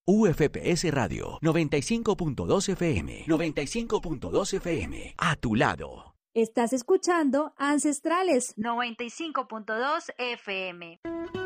UFPS Radio 95.2 FM. 95.2 FM. A tu lado. Estás escuchando Ancestrales 95.2 FM.